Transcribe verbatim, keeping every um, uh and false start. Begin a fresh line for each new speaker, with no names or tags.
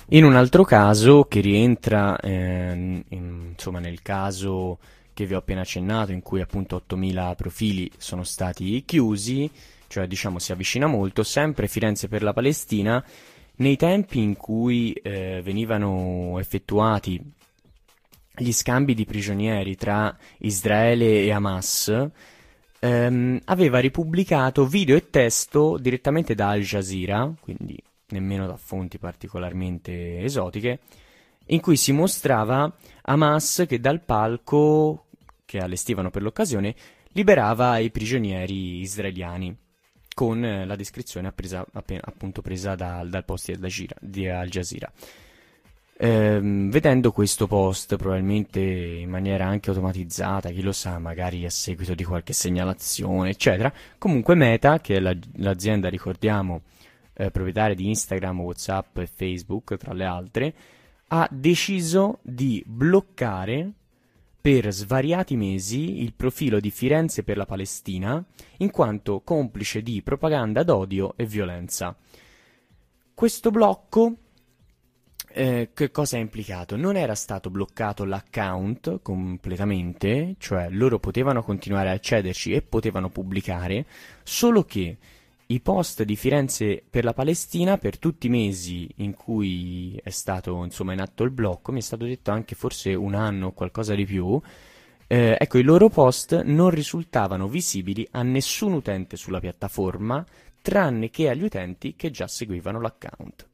In un altro caso che rientra eh, in- insomma, nel caso che vi ho appena accennato, in cui appunto ottomila profili sono stati chiusi, cioè diciamo si avvicina molto, sempre Firenze per la Palestina, nei tempi in cui eh, venivano effettuati gli scambi di prigionieri tra Israele e Hamas, ehm, aveva ripubblicato video e testo direttamente da Al Jazeera, quindi nemmeno da fonti particolarmente esotiche, in cui si mostrava Hamas che dal palco che allestivano per l'occasione liberava i prigionieri israeliani, con eh, la descrizione appresa- appe- appunto presa da- dal post di Al Jazeera. Di Al Jazeera. Ehm, vedendo questo post, probabilmente in maniera anche automatizzata, chi lo sa, magari a seguito di qualche segnalazione, eccetera, comunque Meta, che è la- l'azienda, ricordiamo, eh, proprietaria di Instagram, WhatsApp e Facebook, tra le altre, ha deciso di bloccare per svariati mesi il profilo di Firenze per la Palestina, in quanto complice di propaganda d'odio e violenza. Questo blocco eh, che cosa ha implicato? Non era stato bloccato l'account completamente, cioè loro potevano continuare a accederci e potevano pubblicare, solo che i post di Firenze per la Palestina, per tutti i mesi in cui è stato insomma in atto il blocco, mi è stato detto anche forse un anno o qualcosa di più, eh, ecco, i loro post non risultavano visibili a nessun utente sulla piattaforma, tranne che agli utenti che già seguivano l'account.